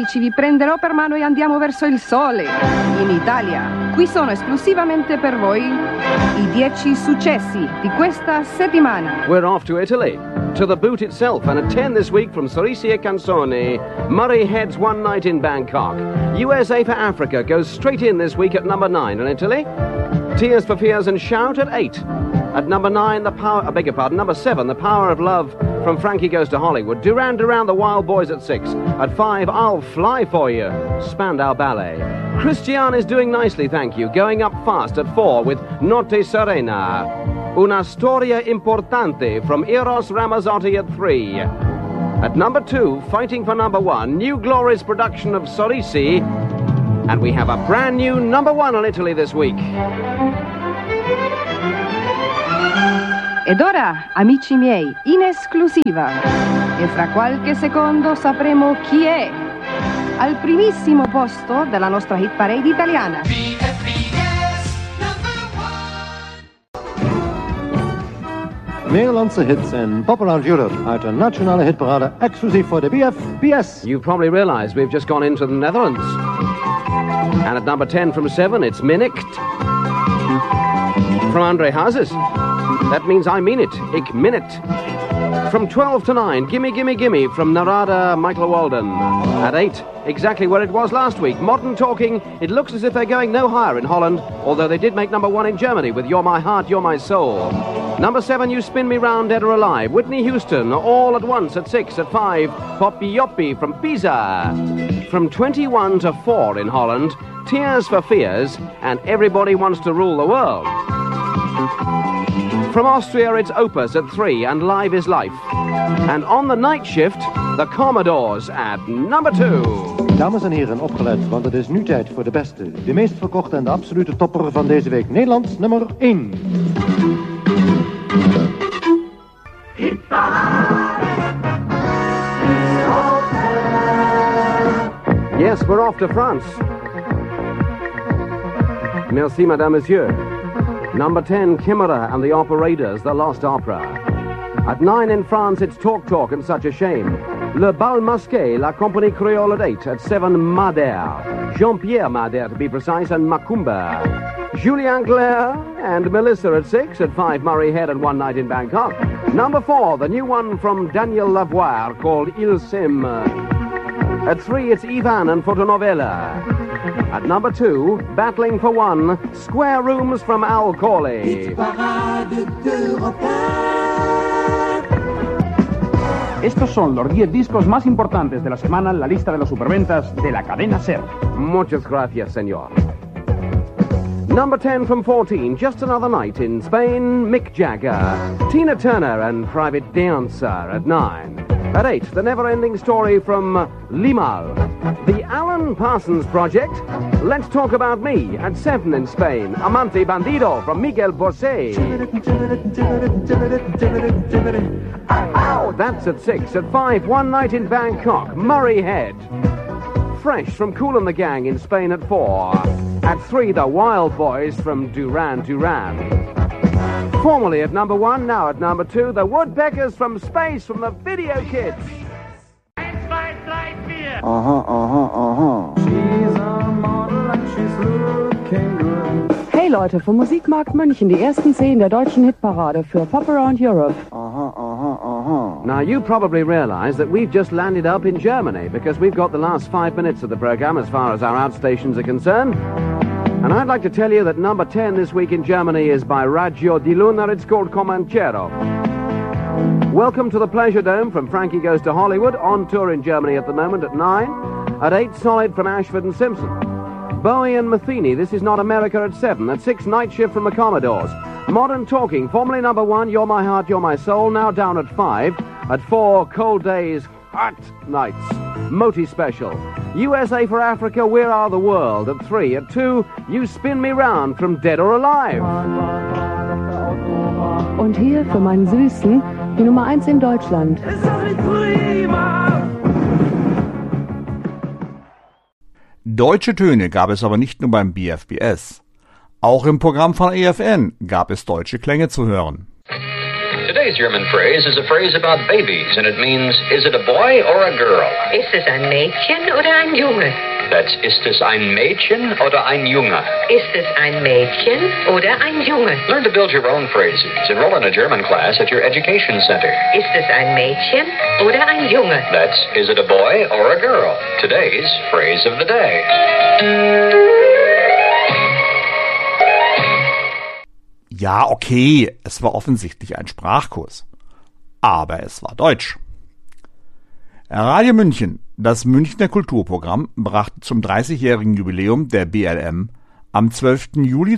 amici, vi prenderò per mano e andiamo verso il sole, in Italia. Qui sono esclusivamente per voi i 10 successi di questa settimana. We're off to Italy, to the boot itself, and at 10 this week from Sorrisi e Canzoni, Murray Head's One Night in Bangkok. USA for Africa goes straight in this week at number 9 in Italy. Tears for Fears and Shout at 8. At number 9, number 7, The Power of Love from Frankie Goes to Hollywood. Duran Duran, The Wild Boys at 6. At 5, I'll Fly For You, Spandau Ballet. Christian is doing nicely, thank you, going up fast at 4 with Notte Serena. Una Storia Importante from Eros Ramazzotti at 3. At number 2, fighting for number 1, New Glory's production of Sorrisi. And we have a brand new number 1 in Italy this week. Ed ora, amici miei, in esclusiva, e fra qualche secondo sapremo chi è al primissimo posto della nostra hit parade italiana. Nederlandse hits in Pop Around Europe uit de nationale hitparade exclusief voor de BFBS. You probably realize we've just gone into the Netherlands. And at number 10 from 7, it's Minnicht from Andre Hazes. That means I mean it. Ik min it. From 12 to 9, Gimme Gimme Gimme from Narada Michael Walden. At 8, exactly where it was last week. Modern Talking, it looks as if they're going no higher in Holland, although they did make number 1 in Germany with You're My Heart, You're My Soul. Number 7, You Spin Me Round, Dead or Alive. Whitney Houston, All at Once at 6. At 5, Poppy Yoppy from Pisa. From 21 to 4 in Holland, Tears for Fears and Everybody Wants to Rule the World. From Austria, it's Opus at 3 and Live is Life. And on the night shift, the Commodores at number 2. Dames en heren, opgelet, want het is nu tijd voor de beste, de meest verkochte en de absolute topper van deze week. Nederlands nummer 1. Yes, we're off to France. Merci, Madame, Monsieur. Number 10, Chimera and the Operators, The Lost Opera. At 9 in France, it's Talk Talk and Such a Shame. Le Bal Masqué, La Compagnie Creole at 8. At 7, Madère. Jean-Pierre Madère, to be precise, and Macumba. Julien Clerc and Melissa at 6. At 5, Murray Head and One Night in Bangkok. Number 4, the new one from Daniel Lavoie called Il Sim. At 3, it's Ivan and Fotonovela. At number 2, battling for 1, Square Rooms from Al Corley. Estos son los 10 discos más importantes de la semana en la lista de las superventas de la cadena SER. Muchas gracias, señor. Number 10 from 14, Just Another Night in Spain, Mick Jagger. Tina Turner and Private Dancer at 9. At 8, The Never-Ending Story from Limal. The Alan Parsons Project, Let's Talk About Me. At 7 in Spain, Amante Bandido from Miguel Bosé. That's at 6. At 5, One Night in Bangkok, Murray Head. Fresh from Kool and the Gang in Spain at 4. At 3, The Wild Boys from Duran Duran. Formerly at number 1, now at number 2, The Woodpeckers from Space from the Video Kids. Hey Leute, vom Musikmarkt München, die ersten 10 der deutschen Hitparade für Pop Around Europe. Now you probably realize that we've just landed up in Germany because we've got the last 5 minutes of the program as far as our outstations are concerned. And I'd like to tell you that number 10 this week in Germany is by Radio di Luna. It's called Comanchero. Welcome to the Pleasure Dome from Frankie Goes to Hollywood, on tour in Germany at the moment at 9. At 8, Solid from Ashford and Simpson. Bowie and Matheny, This Is Not America at 7. At 6, Night Shift from the Commodores. Modern Talking, formerly number 1, You're My Heart, You're My Soul, now down at 5. At 4, Cold Days, Hot Nights. Moti Special. USA for Africa, We Are the World at 3. At 2, You Spin Me Round from Dead or Alive. Und hier für meinen Süßen, die Nummer 1 in Deutschland. Deutsche Töne gab es aber nicht nur beim BFBS. Auch im Programm von EFN gab es deutsche Klänge zu hören. Today's German phrase is a phrase about babies, and it means, is it a boy or a girl? Ist es ein Mädchen oder ein Junge? That's, ist es ein Mädchen oder ein Junge? Ist es ein Mädchen oder ein Junge? Learn to build your own phrases. Enroll in a German class at your education center. Ist es ein Mädchen oder ein Junge? That's, is it a boy or a girl? Today's phrase of the day. Ja, okay, es war offensichtlich ein Sprachkurs. Aber es war Deutsch. Radio München, das Münchner Kulturprogramm, brachte zum 30-jährigen Jubiläum der BLM am 12. Juli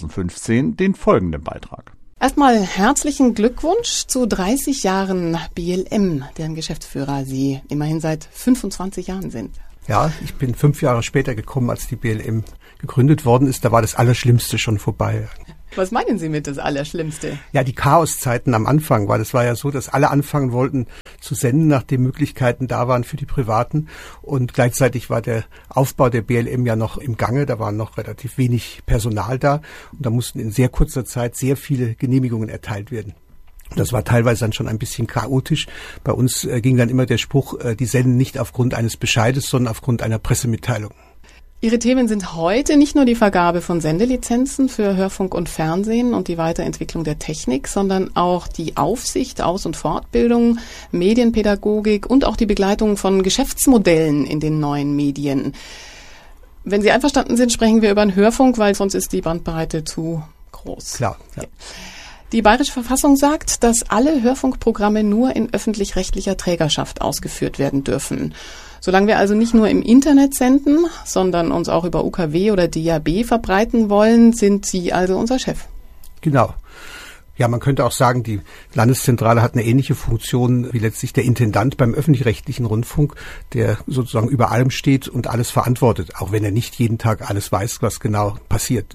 2015 den folgenden Beitrag. Erstmal herzlichen Glückwunsch zu 30 Jahren BLM, deren Geschäftsführer Sie immerhin seit 25 Jahren sind. Ja, ich bin 5 Jahre später gekommen, als die BLM gegründet worden ist. Da war das Allerschlimmste schon vorbei. Was meinen Sie mit das Allerschlimmste? Ja, die Chaoszeiten am Anfang, weil es war ja so, dass alle anfangen wollten zu senden, nachdem Möglichkeiten da waren für die Privaten. Und gleichzeitig war der Aufbau der BLM ja noch im Gange. Da war noch relativ wenig Personal da. Und da mussten in sehr kurzer Zeit sehr viele Genehmigungen erteilt werden. Das war teilweise dann schon ein bisschen chaotisch. Bei uns ging dann immer der Spruch, die senden nicht aufgrund eines Bescheides, sondern aufgrund einer Pressemitteilung. Ihre Themen sind heute nicht nur die Vergabe von Sendelizenzen für Hörfunk und Fernsehen und die Weiterentwicklung der Technik, sondern auch die Aufsicht, Aus- und Fortbildung, Medienpädagogik und auch die Begleitung von Geschäftsmodellen in den neuen Medien. Wenn Sie einverstanden sind, sprechen wir über den Hörfunk, weil sonst ist die Bandbreite zu groß. Klar, ja. Die Bayerische Verfassung sagt, dass alle Hörfunkprogramme nur in öffentlich-rechtlicher Trägerschaft ausgeführt werden dürfen. Solange wir also nicht nur im Internet senden, sondern uns auch über UKW oder DAB verbreiten wollen, sind Sie also unser Chef. Genau. Ja, man könnte auch sagen, die Landeszentrale hat eine ähnliche Funktion wie letztlich der Intendant beim öffentlich-rechtlichen Rundfunk, der sozusagen über allem steht und alles verantwortet, auch wenn er nicht jeden Tag alles weiß, was genau passiert.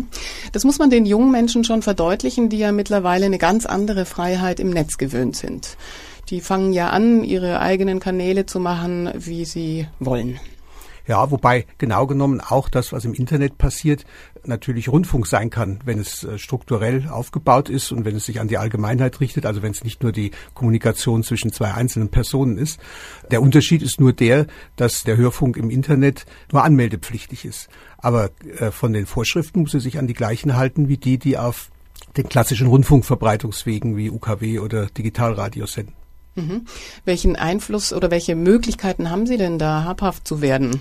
Das muss man den jungen Menschen schon verdeutlichen, die ja mittlerweile eine ganz andere Freiheit im Netz gewöhnt sind. Die fangen ja an, ihre eigenen Kanäle zu machen, wie sie wollen. Ja, wobei genau genommen auch das, was im Internet passiert, natürlich Rundfunk sein kann, wenn es strukturell aufgebaut ist und wenn es sich an die Allgemeinheit richtet, also wenn es nicht nur die Kommunikation zwischen zwei einzelnen Personen ist. Der Unterschied ist nur der, dass der Hörfunk im Internet nur anmeldepflichtig ist. Aber von den Vorschriften muss er sich an die gleichen halten wie die auf den klassischen Rundfunkverbreitungswegen wie UKW oder Digitalradio senden. Welchen Einfluss oder welche Möglichkeiten haben Sie denn da, habhaft zu werden?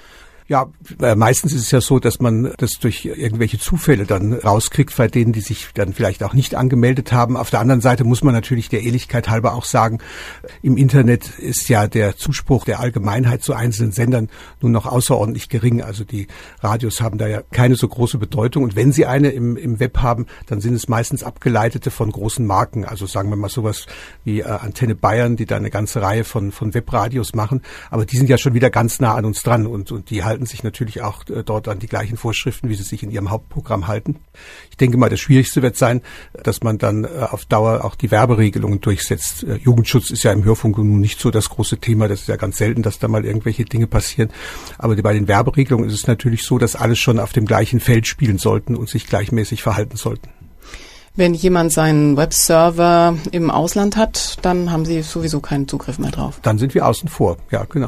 Ja, meistens ist es ja so, dass man das durch irgendwelche Zufälle dann rauskriegt, bei denen, die sich dann vielleicht auch nicht angemeldet haben. Auf der anderen Seite muss man natürlich der Ehrlichkeit halber auch sagen, im Internet ist ja der Zuspruch der Allgemeinheit zu einzelnen Sendern nun noch außerordentlich gering. Also die Radios haben da ja keine so große Bedeutung. Und wenn sie eine im Web haben, dann sind es meistens abgeleitete von großen Marken. Also sagen wir mal sowas wie Antenne Bayern, die da eine ganze Reihe von Webradios machen. Aber die sind ja schon wieder ganz nah an uns dran und die halten sich natürlich auch dort an die gleichen Vorschriften, wie sie sich in ihrem Hauptprogramm halten. Ich denke mal, das Schwierigste wird sein, dass man dann auf Dauer auch die Werberegelungen durchsetzt. Jugendschutz ist ja im Hörfunk nun nicht so das große Thema. Das ist ja ganz selten, dass da mal irgendwelche Dinge passieren. Aber bei den Werberegelungen ist es natürlich so, dass alle schon auf dem gleichen Feld spielen sollten und sich gleichmäßig verhalten sollten. Wenn jemand seinen Webserver im Ausland hat, dann haben Sie sowieso keinen Zugriff mehr drauf. Dann sind wir außen vor, ja, genau.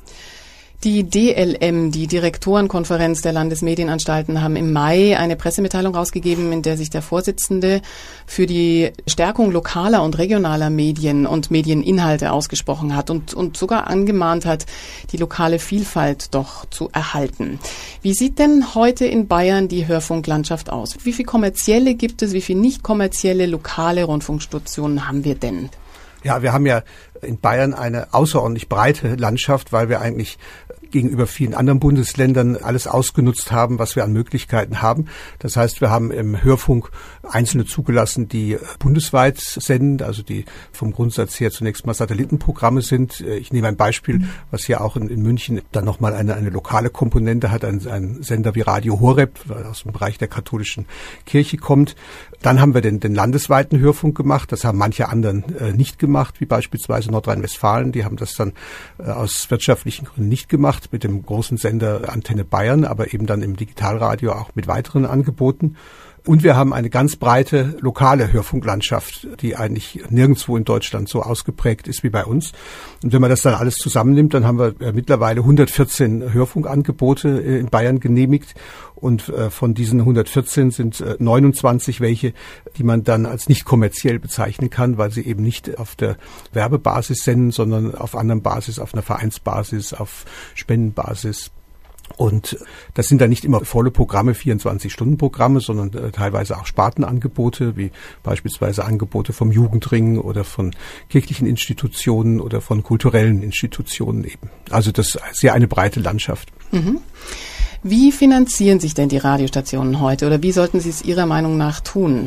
Die DLM, die Direktorenkonferenz der Landesmedienanstalten, haben im Mai eine Pressemitteilung rausgegeben, in der sich der Vorsitzende für die Stärkung lokaler und regionaler Medien und Medieninhalte ausgesprochen hat und sogar angemahnt hat, die lokale Vielfalt doch zu erhalten. Wie sieht denn heute in Bayern die Hörfunklandschaft aus? Wie viel kommerzielle gibt es, wie viel nicht kommerzielle lokale Rundfunkstationen haben wir denn? Ja, wir haben ja in Bayern eine außerordentlich breite Landschaft, weil wir eigentlich gegenüber vielen anderen Bundesländern alles ausgenutzt haben, was wir an Möglichkeiten haben. Das heißt, wir haben im Hörfunk einzelne zugelassen, die bundesweit senden, also die vom Grundsatz her zunächst mal Satellitenprogramme sind. Ich nehme ein Beispiel, was hier auch in München dann nochmal eine lokale Komponente hat, ein Sender wie Radio Horeb, der aus dem Bereich der katholischen Kirche kommt. Dann haben wir den landesweiten Hörfunk gemacht. Das haben manche anderen nicht gemacht, wie beispielsweise Nordrhein-Westfalen. Die haben das dann aus wirtschaftlichen Gründen nicht gemacht, mit dem großen Sender Antenne Bayern, aber eben dann im Digitalradio auch mit weiteren Angeboten. Und wir haben eine ganz breite lokale Hörfunklandschaft, die eigentlich nirgendwo in Deutschland so ausgeprägt ist wie bei uns. Und wenn man das dann alles zusammennimmt, dann haben wir mittlerweile 114 Hörfunkangebote in Bayern genehmigt. Und von diesen 114 sind 29 welche, die man dann als nicht kommerziell bezeichnen kann, weil sie eben nicht auf der Werbebasis senden, sondern auf anderem Basis, auf einer Vereinsbasis, auf Spendenbasis. Und das sind dann nicht immer volle Programme, 24-Stunden-Programme, sondern teilweise auch Spartenangebote, wie beispielsweise Angebote vom Jugendring oder von kirchlichen Institutionen oder von kulturellen Institutionen eben. Also das ist sehr eine breite Landschaft. Mhm. Wie finanzieren sich denn die Radiostationen heute oder wie sollten sie es Ihrer Meinung nach tun?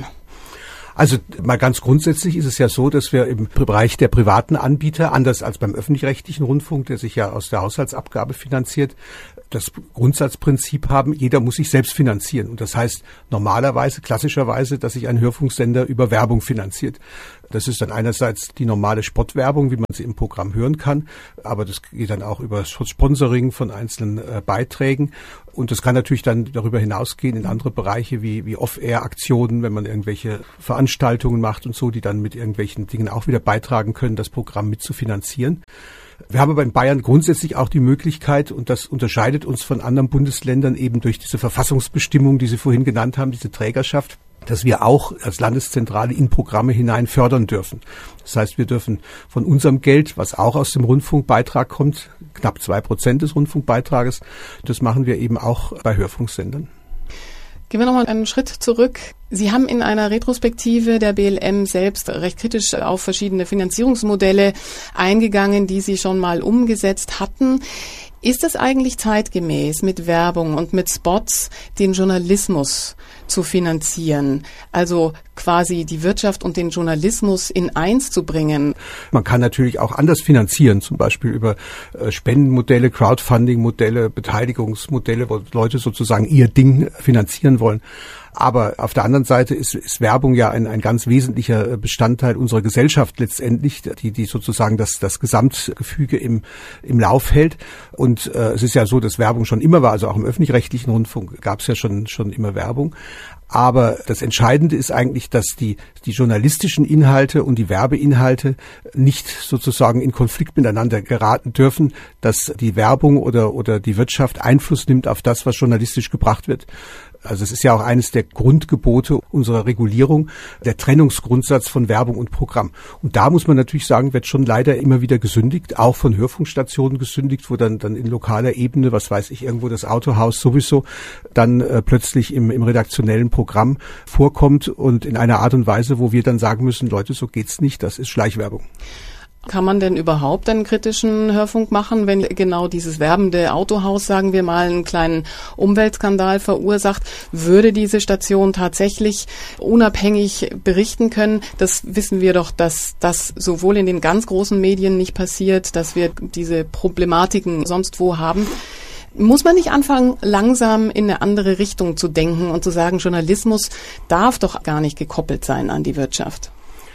Also mal ganz grundsätzlich ist es ja so, dass wir im Bereich der privaten Anbieter, anders als beim öffentlich-rechtlichen Rundfunk, der sich ja aus der Haushaltsabgabe finanziert, das Grundsatzprinzip haben, jeder muss sich selbst finanzieren. Und das heißt normalerweise, klassischerweise, dass sich ein Hörfunksender über Werbung finanziert. Das ist dann einerseits die normale Spottwerbung, wie man sie im Programm hören kann, aber das geht dann auch über Sponsoring von einzelnen Beiträgen. Und das kann natürlich dann darüber hinausgehen in andere Bereiche wie Off-Air-Aktionen, wenn man irgendwelche Veranstaltungen macht und so, die dann mit irgendwelchen Dingen auch wieder beitragen können, das Programm mitzufinanzieren. Wir haben aber in Bayern grundsätzlich auch die Möglichkeit, und das unterscheidet uns von anderen Bundesländern eben durch diese Verfassungsbestimmung, die Sie vorhin genannt haben, diese Trägerschaft, dass wir auch als Landeszentrale in Programme hinein fördern dürfen. Das heißt, wir dürfen von unserem Geld, was auch aus dem Rundfunkbeitrag kommt, knapp 2% des Rundfunkbeitrages, das machen wir eben auch bei Hörfunksendern. Gehen wir nochmal einen Schritt zurück. Sie haben in einer Retrospektive der BLM selbst recht kritisch auf verschiedene Finanzierungsmodelle eingegangen, die Sie schon mal umgesetzt hatten. Ist es eigentlich zeitgemäß, mit Werbung und mit Spots den Journalismus zu finanzieren? Also quasi die Wirtschaft und den Journalismus in eins zu bringen? Man kann natürlich auch anders finanzieren, zum Beispiel über Spendenmodelle, Crowdfunding-Modelle, Beteiligungsmodelle, wo Leute sozusagen ihr Ding finanzieren wollen. Aber auf der anderen Seite ist Werbung ja ein ganz wesentlicher Bestandteil unserer Gesellschaft letztendlich, die sozusagen das Gesamtgefüge im Lauf hält. Und es ist ja so, dass Werbung schon immer war, also auch im öffentlich-rechtlichen Rundfunk gab es ja schon immer Werbung. Aber das Entscheidende ist eigentlich, dass die journalistischen Inhalte und die Werbeinhalte nicht sozusagen in Konflikt miteinander geraten dürfen, dass die Werbung oder die Wirtschaft Einfluss nimmt auf das, was journalistisch gebracht wird. Also es ist ja auch eines der Grundgebote unserer Regulierung, der Trennungsgrundsatz von Werbung und Programm. Und da muss man natürlich sagen, wird schon leider immer wieder gesündigt, auch von Hörfunkstationen gesündigt, wo dann in lokaler Ebene, was weiß ich, irgendwo das Autohaus sowieso dann plötzlich im redaktionellen Programm vorkommt und in einer Art und Weise, wo wir dann sagen müssen, Leute, so geht's nicht, das ist Schleichwerbung. Kann man denn überhaupt einen kritischen Hörfunk machen, wenn genau dieses werbende Autohaus, sagen wir mal, einen kleinen Umweltskandal verursacht? Würde diese Station tatsächlich unabhängig berichten können? Das wissen wir doch, dass das sowohl in den ganz großen Medien nicht passiert, dass wir diese Problematiken sonst wo haben. Muss man nicht anfangen, langsam in eine andere Richtung zu denken und zu sagen, Journalismus darf doch gar nicht gekoppelt sein an die Wirtschaft?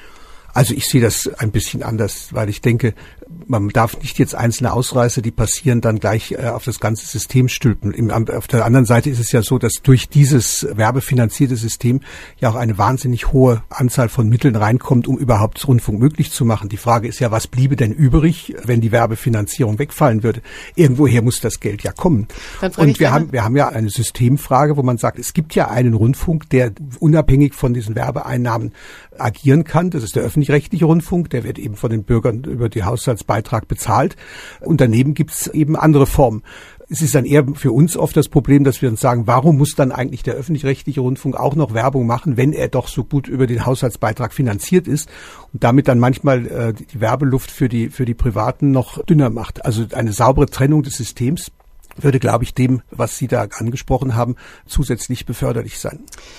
Also ich sehe das ein bisschen anders, weil ich denke, man darf nicht jetzt einzelne Ausreißer, die passieren, dann gleich auf das ganze System stülpen. Auf der anderen Seite ist es ja so, dass durch dieses werbefinanzierte System ja auch eine wahnsinnig hohe Anzahl von Mitteln reinkommt, um überhaupt Rundfunk möglich zu machen. Die Frage ist ja, was bliebe denn übrig, wenn die Werbefinanzierung wegfallen würde? Irgendwoher muss das Geld ja kommen. Und wir haben ja eine Systemfrage, wo man sagt, es gibt ja einen Rundfunk, der unabhängig von diesen Werbeeinnahmen agieren kann. Das ist der öffentlich-rechtliche Rundfunk, der wird eben von den Bürgern über die Haushaltsbeitrag bezahlt. Und daneben gibt es eben andere Formen. Es ist dann eher für uns oft das Problem, dass wir uns sagen, warum muss dann eigentlich der öffentlich-rechtliche Rundfunk auch noch Werbung machen, wenn er doch so gut über den Haushaltsbeitrag finanziert ist und damit dann manchmal die Werbeluft für die Privaten noch dünner macht. Also eine saubere Trennung des Systems würde, glaube ich, dem, was Sie da angesprochen haben, zusätzlich beförderlich sein.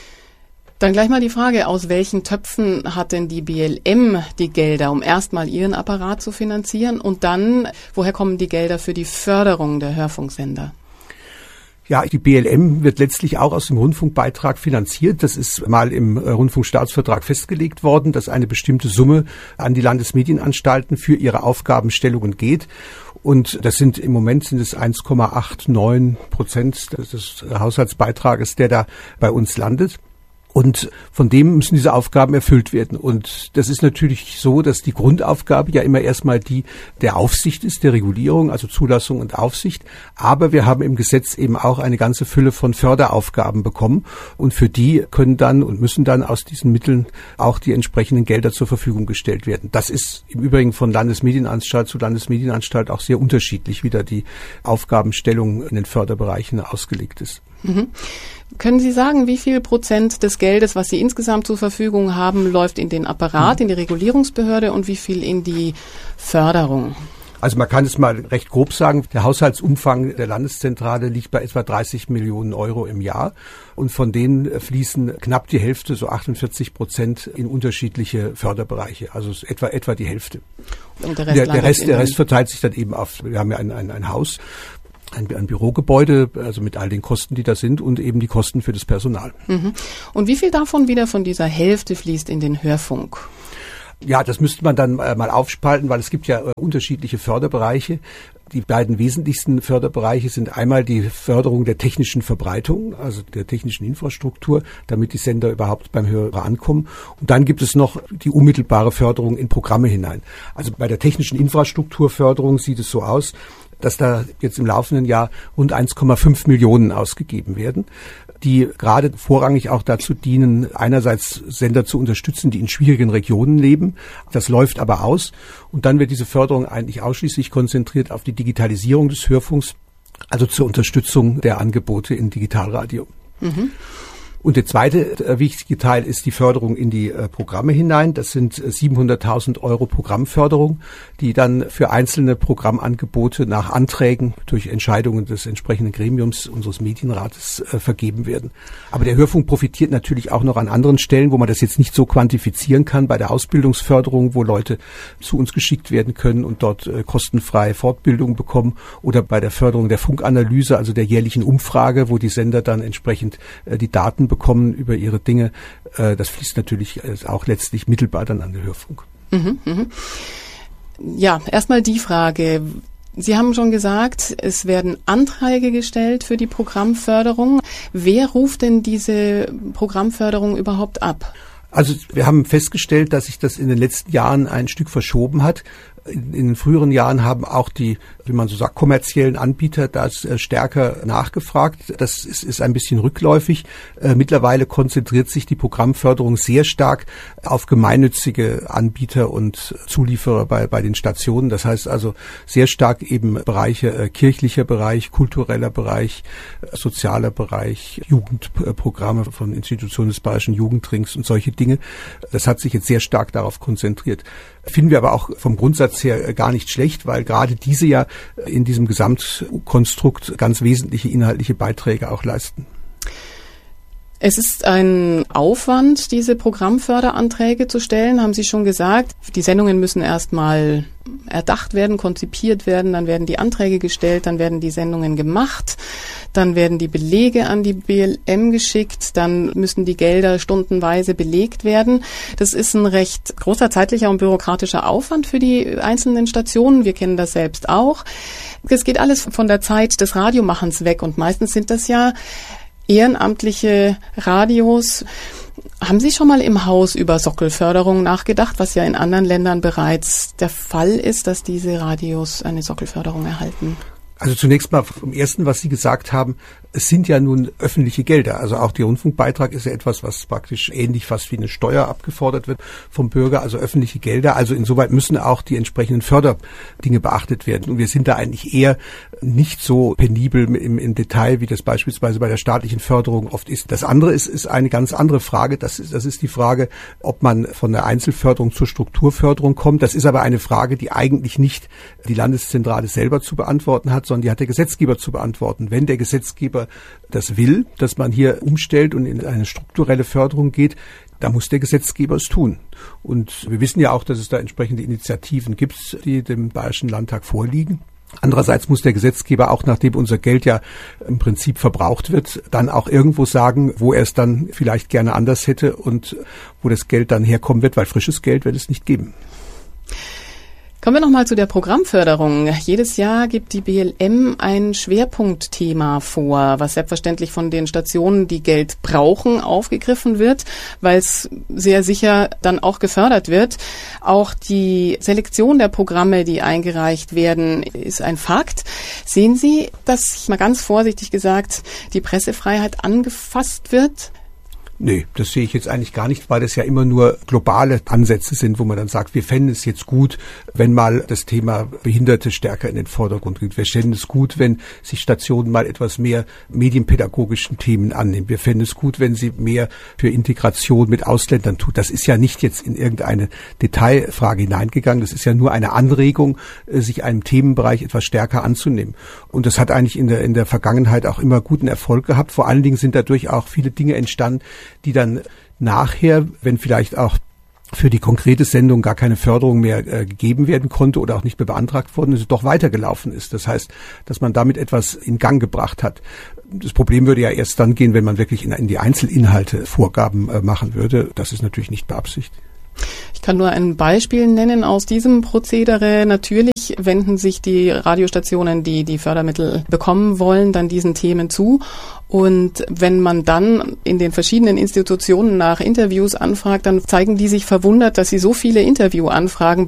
Dann gleich mal die Frage, aus welchen Töpfen hat denn die BLM die Gelder, um erstmal ihren Apparat zu finanzieren und dann, woher kommen die Gelder für die Förderung der Hörfunksender? Ja, die BLM wird letztlich auch aus dem Rundfunkbeitrag finanziert. Das ist mal im Rundfunkstaatsvertrag festgelegt worden, dass eine bestimmte Summe an die Landesmedienanstalten für ihre Aufgabenstellungen geht. Und das sind im Moment 1,89% des Haushaltsbeitrages, der da bei uns landet. Und von dem müssen diese Aufgaben erfüllt werden. Und das ist natürlich so, dass die Grundaufgabe ja immer erstmal die der Aufsicht ist, der Regulierung, also Zulassung und Aufsicht. Aber wir haben im Gesetz eben auch eine ganze Fülle von Förderaufgaben bekommen. Und für die können dann und müssen dann aus diesen Mitteln auch die entsprechenden Gelder zur Verfügung gestellt werden. Das ist im Übrigen von Landesmedienanstalt zu Landesmedienanstalt auch sehr unterschiedlich, wie da die Aufgabenstellung in den Förderbereichen ausgelegt ist. Mhm. Können Sie sagen, wie viel Prozent des Geldes, was Sie insgesamt zur Verfügung haben, läuft in den Apparat, in die Regulierungsbehörde und wie viel in die Förderung? Also man kann es mal recht grob sagen, der Haushaltsumfang der Landeszentrale liegt bei etwa 30 Millionen Euro im Jahr und von denen fließen knapp die Hälfte, so 48%, in unterschiedliche Förderbereiche, also etwa die Hälfte. Und der Rest verteilt sich dann eben auf, wir haben ja ein Haus, ein Bürogebäude, also mit all den Kosten, die da sind und eben die Kosten für das Personal. Mhm. Und wie viel davon wieder von dieser Hälfte fließt in den Hörfunk? Ja, das müsste man dann mal aufspalten, weil es gibt ja unterschiedliche Förderbereiche. Die beiden wesentlichsten Förderbereiche sind einmal die Förderung der technischen Verbreitung, also der technischen Infrastruktur, damit die Sender überhaupt beim Hörer ankommen. Und dann gibt es noch die unmittelbare Förderung in Programme hinein. Also bei der technischen Infrastrukturförderung sieht es so aus, dass da jetzt im laufenden Jahr rund 1,5 Millionen ausgegeben werden, die gerade vorrangig auch dazu dienen, einerseits Sender zu unterstützen, die in schwierigen Regionen leben. Das läuft aber aus. Und dann wird diese Förderung eigentlich ausschließlich konzentriert auf die Digitalisierung des Hörfunks, also zur Unterstützung der Angebote in Digitalradio. Mhm. Und der zweite wichtige Teil ist die Förderung in die Programme hinein. Das sind 700.000 Euro Programmförderung, die dann für einzelne Programmangebote nach Anträgen durch Entscheidungen des entsprechenden Gremiums unseres Medienrates vergeben werden. Aber der Hörfunk profitiert natürlich auch noch an anderen Stellen, wo man das jetzt nicht so quantifizieren kann. Bei der Ausbildungsförderung, wo Leute zu uns geschickt werden können und dort kostenfrei Fortbildung bekommen. Oder bei der Förderung der Funkanalyse, also der jährlichen Umfrage, wo die Sender dann entsprechend die Daten bekommen über ihre Dinge. Das fließt natürlich auch letztlich mittelbar dann an den Hörfunk. Mhm, mhm. Ja, erstmal die Frage. Sie haben schon gesagt, es werden Anträge gestellt für die Programmförderung. Wer ruft denn diese Programmförderung überhaupt ab? Also wir haben festgestellt, dass sich das in den letzten Jahren ein Stück verschoben hat. In den früheren Jahren haben auch die, wie man so sagt, kommerziellen Anbieter das stärker nachgefragt. Das ist ein bisschen rückläufig. Mittlerweile konzentriert sich die Programmförderung sehr stark auf gemeinnützige Anbieter und Zulieferer bei den Stationen. Das heißt also sehr stark eben Bereiche, kirchlicher Bereich, kultureller Bereich, sozialer Bereich, Jugendprogramme von Institutionen des Bayerischen Jugendrings und solche Dinge. Das hat sich jetzt sehr stark darauf konzentriert. Finden wir aber auch vom Grundsatz her gar nicht schlecht, weil gerade diese ja in diesem Gesamtkonstrukt ganz wesentliche inhaltliche Beiträge auch leisten. Es ist ein Aufwand, diese Programmförderanträge zu stellen, haben Sie schon gesagt. Die Sendungen müssen erstmal erdacht werden, konzipiert werden, dann werden die Anträge gestellt, dann werden die Sendungen gemacht, dann werden die Belege an die BLM geschickt, dann müssen die Gelder stundenweise belegt werden. Das ist ein recht großer zeitlicher und bürokratischer Aufwand für die einzelnen Stationen. Wir kennen das selbst auch. Es geht alles von der Zeit des Radiomachens weg und meistens sind das ja ehrenamtliche Radios. Haben Sie schon mal im Haus über Sockelförderung nachgedacht, was ja in anderen Ländern bereits der Fall ist, dass diese Radios eine Sockelförderung erhalten? Also zunächst mal vom Ersten, was Sie gesagt haben, es sind ja nun öffentliche Gelder. Also auch der Rundfunkbeitrag ist ja etwas, was praktisch ähnlich fast wie eine Steuer abgefordert wird vom Bürger, also öffentliche Gelder. Also insoweit müssen auch die entsprechenden Förderdinge beachtet werden. Und wir sind da eigentlich eher nicht so penibel im Detail, wie das beispielsweise bei der staatlichen Förderung oft ist. Das andere ist eine ganz andere Frage. Das ist die Frage, ob man von der Einzelförderung zur Strukturförderung kommt. Das ist aber eine Frage, die eigentlich nicht die Landeszentrale selber zu beantworten hat, sondern die hat der Gesetzgeber zu beantworten. Wenn der Gesetzgeber das will, dass man hier umstellt und in eine strukturelle Förderung geht, da muss der Gesetzgeber es tun. Und wir wissen ja auch, dass es da entsprechende Initiativen gibt, die dem Bayerischen Landtag vorliegen. Andererseits muss der Gesetzgeber auch, nachdem unser Geld ja im Prinzip verbraucht wird, dann auch irgendwo sagen, wo er es dann vielleicht gerne anders hätte und wo das Geld dann herkommen wird, weil frisches Geld wird es nicht geben. Kommen wir nochmal zu der Programmförderung. Jedes Jahr gibt die BLM ein Schwerpunktthema vor, was selbstverständlich von den Stationen, die Geld brauchen, aufgegriffen wird, weil es sehr sicher dann auch gefördert wird. Auch die Selektion der Programme, die eingereicht werden, ist ein Fakt. Sehen Sie, dass, mal ganz vorsichtig gesagt, die Pressefreiheit angefasst wird? Nee, das sehe ich jetzt eigentlich gar nicht, weil das ja immer nur globale Ansätze sind, wo man dann sagt, wir fänden es jetzt gut, wenn mal das Thema Behinderte stärker in den Vordergrund geht. Wir fänden es gut, wenn sich Stationen mal etwas mehr medienpädagogischen Themen annehmen. Wir fänden es gut, wenn sie mehr für Integration mit Ausländern tut. Das ist ja nicht jetzt in irgendeine Detailfrage hineingegangen. Das ist ja nur eine Anregung, sich einem Themenbereich etwas stärker anzunehmen. Und das hat eigentlich in der Vergangenheit auch immer guten Erfolg gehabt. Vor allen Dingen sind dadurch auch viele Dinge entstanden, die dann nachher, wenn vielleicht auch für die konkrete Sendung gar keine Förderung mehr gegeben werden konnte oder auch nicht mehr beantragt worden ist, doch weitergelaufen ist. Das heißt, dass man damit etwas in Gang gebracht hat. Das Problem würde ja erst dann gehen, wenn man wirklich in die Einzelinhalte Vorgaben machen würde. Das ist natürlich nicht beabsichtigt. Ich kann nur ein Beispiel nennen aus diesem Prozedere. Natürlich wenden sich die Radiostationen, die Fördermittel bekommen wollen, dann diesen Themen zu. Und wenn man dann in den verschiedenen Institutionen nach Interviews anfragt, dann zeigen die sich verwundert, dass sie so viele Interviewanfragen